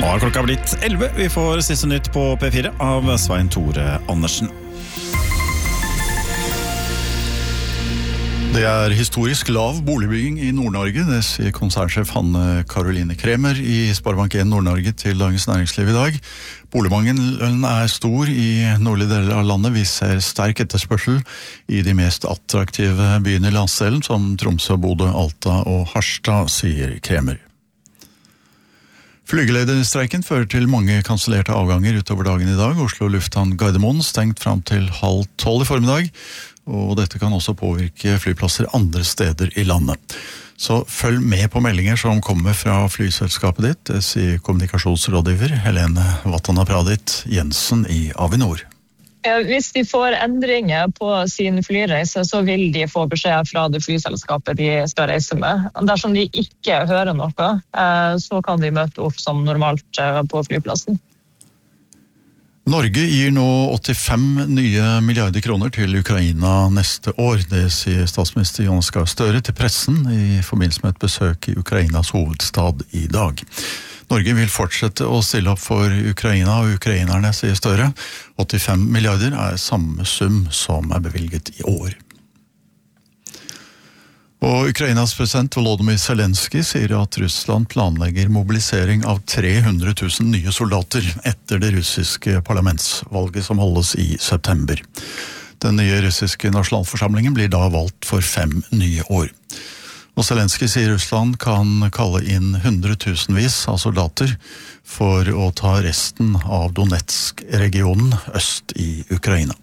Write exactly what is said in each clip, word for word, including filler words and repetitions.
Nå har klokka blitt elleve. Vi får siste nytt på P fire av Svein Tore Andersen. Det er historisk lav boligbygging i Nord-Norge, det sier konsernsjef Hanne Karoline Kremer i Sparebank en Nord-Norge til Dagens Næringsliv i dag. Boligmangelen er stor i nordlige deler av landet. Vi ser sterk etterspørsel i de mest attraktive byene i landsdelen, som Tromsø, Bodø, Alta og Harstad, sier Kremer. Flygelederstreiken fører til mange kansellerte avganger utover dagen i dag. Oslo Lufthavn Gardermoen stengt fram til halv tolv i formiddag, og dette kan også påvirke flyplasser andre steder i landet. Så følg med på meldinger som kommer fra flyselskapet ditt, det sier kommunikasjonsrådgiver Helene Vatana Pradit Jensen i Avinor. Hvis de får endringer på sin flyreise, så vil de få beskjed fra det flyselskapet de skal reise med. Dersom de ikke hører noe, så kan de møte opp som normalt på flyplassen. Norge gir nå åttifem nye milliarder kroner til Ukraina neste år. Det sier statsminister Jonas Gahr Støre til pressen i forbindelse med et besøk i Ukrainas hovedstad i dag. Norge vil fortsette å stille opp for Ukraina og ukrainerne, sier Støre. åttifem milliarder er samme sum som er bevilget i år. Og Ukrainas president Volodymyr Zelensky sier at Russland planlegger mobilisering av tre hundre tusen nye soldater etter det russiske parlamentsvalget som holdes i september. Den nye russiske nasjonalforsamlingen blir da valgt for fem nye år. Og Zelensky sier Russland kan kalle inn hundretusenvis av soldater for å ta resten av Donetsk-regionen øst i Ukraina.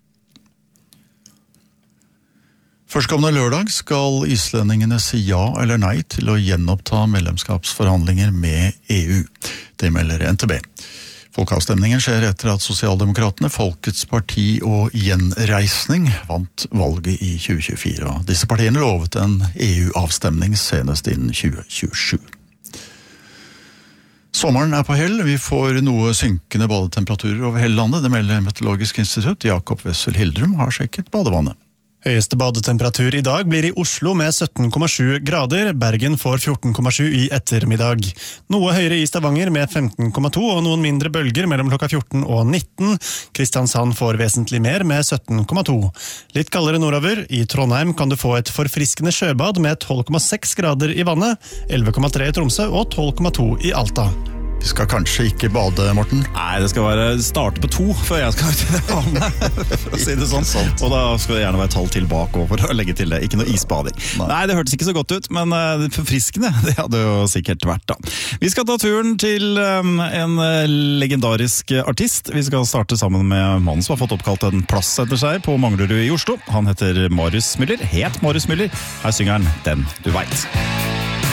Førstkommende lørdag skal islendingene si ja eller nei til å gjenoppta medlemskapsforhandlinger med E U. Det melder N T B. Folkeavstemningen skjer etter at Sosialdemokratene, Folkets parti og Gjenreisning vant valget i tjue tjuefire. Disse partiene lovet en E U-avstemning senest innen tjue tjuesju. Sommeren er på hell. Vi får noe synkende badetemperaturer over hele landet. Det melder Meteorologisk institutt. Jakob Wessel Hildrum har sjekket badevannet. Høyeste badetemperatur i dag blir i Oslo med sytten komma sju grader, Bergen får fjorten komma sju i ettermiddag. Noe høyere i Stavanger med femten komma to og noen mindre bølger mellom klokka fjorten og nitten. Kristiansand får vesentlig mer med sytten komma to. Litt kaldere nordover, i Trondheim kan du få et forfriskende sjøbad med tolv komma seks grader i vannet, elleve komma tre i Tromsø og tolv komma to i Alta. Vi skal kanskje ikke bade, Morten? Nei, det skal være starte på to før jeg skal ut i det vannet, for å si det sånn. Og da skal det gjerne være tall til bak for å legge til det. Ikke noe isbading. Nei. Nei, det hørtes ikke så godt ut, men uh, forfriskende, det hadde jo sikkert vært da. Vi skal ta turen til um, en legendarisk artist. Vi skal starte sammen med mannen som har fått oppkalt en plass etter seg på Manglerud i Oslo. Han heter Marius Müller, het Marius Müller. Her synger han Den du vet.